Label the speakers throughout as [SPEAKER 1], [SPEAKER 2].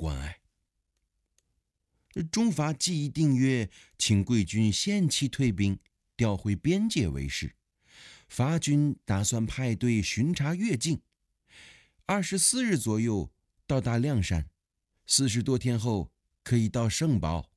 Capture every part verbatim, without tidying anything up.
[SPEAKER 1] 关爱。中法既定约，请贵军限期退兵，调回边界为是。法军打算派队巡查越境，二十四日左右到达亮山，四十多天后可以到圣保。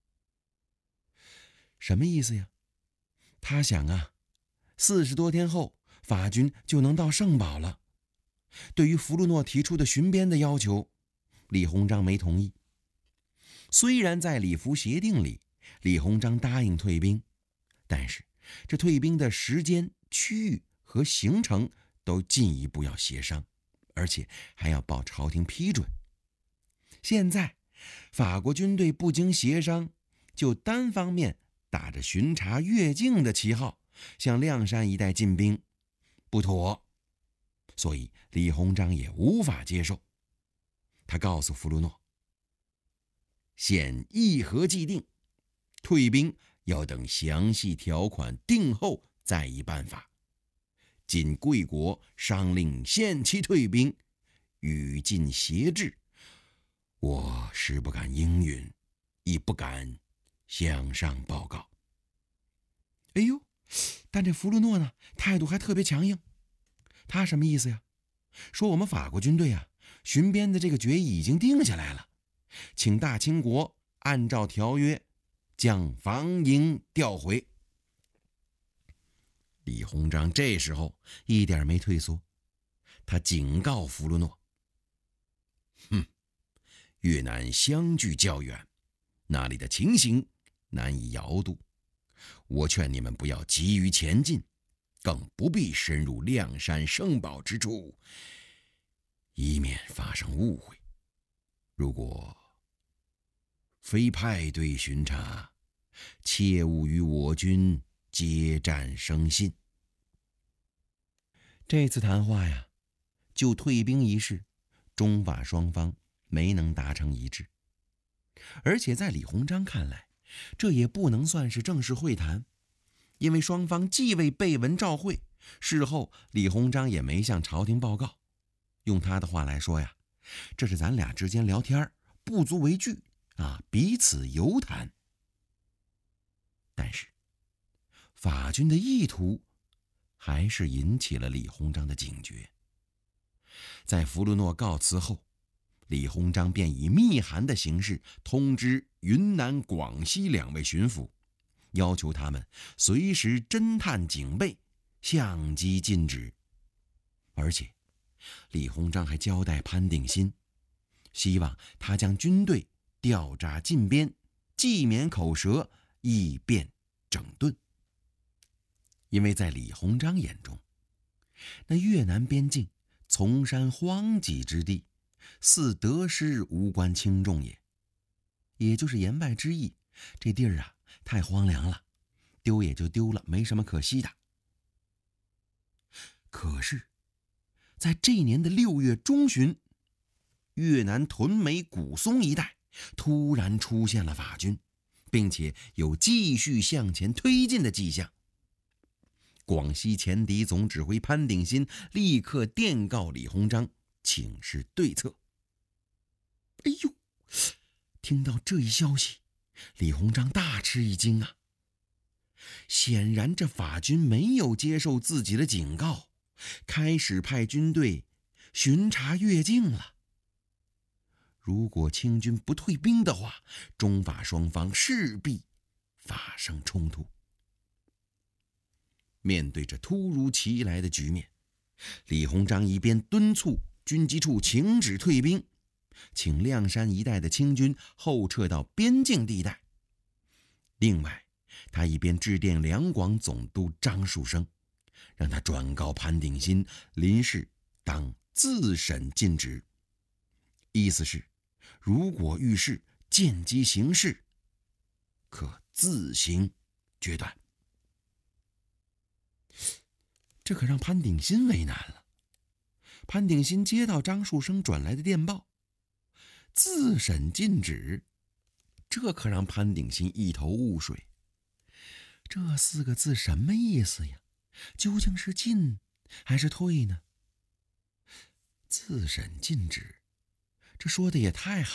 [SPEAKER 1] 什么意思呀？他想啊，四十多天后法军就能到圣保了。对于弗鲁诺提出的巡边的要求，李鸿章没同意。虽然在里弗协定里，李鸿章答应退兵，但是这退兵的时间、区域和行程都进一步要协商，而且还要报朝廷批准。现在法国军队不经协商，就单方面打着巡查越境的旗号向亮山一带进兵，不妥，所以李鸿章也无法接受。他告诉弗鲁诺，现议和既定，退兵要等详细条款定后再议办法。今贵国商令限期退兵，与尽协制，我实不敢应允，亦不敢向上报告。哎呦，但这弗鲁诺呢，态度还特别强硬。他什么意思呀？说我们法国军队啊，巡边的这个决议已经定下来了，请大清国按照条约将防营调回。李鸿章这时候一点没退缩，他警告弗鲁诺，哼，越南相距较远，那里的情形难以遥度，我劝你们不要急于前进，更不必深入亮山圣保之处，以免发生误会。如果非派队巡查，切勿与我军接战生信。这次谈话呀，就退兵一事，中法双方没能达成一致。而且在李鸿章看来，这也不能算是正式会谈，因为双方既未备文照会，事后李鸿章也没向朝廷报告。用他的话来说呀，这是咱俩之间聊天，不足为惧啊，彼此游谈。但是法军的意图还是引起了李鸿章的警觉。在弗鲁诺告辞后，李鸿章便以密函的形式通知云南、广西两位巡抚，要求他们随时侦探警备，相机禁止。而且李鸿章还交代潘鼎新，希望他将军队调扎进边，既免口舌，亦便整顿。因为在李鸿章眼中，那越南边境丛山荒瘠之地，似得失无关轻重也。也就是言外之意，这地儿啊太荒凉了，丢也就丢了，没什么可惜的。可是在这年的六月中旬，越南屯美古松一带突然出现了法军，并且有继续向前推进的迹象。广西前敌总指挥潘鼎新立刻电告李鸿章，请示对策。哎呦，听到这一消息，李鸿章大吃一惊啊！显然这法军没有接受自己的警告，开始派军队巡查越境了。如果清军不退兵的话，中法双方势必发生冲突。面对着突如其来的局面，李鸿章一边敦促军机处停止退兵，请亮山一带的清军后撤到边境地带，另外他一边致电两广总督张树声，让他转告潘鼎新临事当自审尽职，意思是如果遇事见机行事，可自行决断。这可让潘鼎新为难了。潘鼎新接到张树声转来的电报，自审禁止，这可让潘鼎新一头雾水。这四个字什么意思呀？究竟是进还是退呢？自审禁止，这说的也太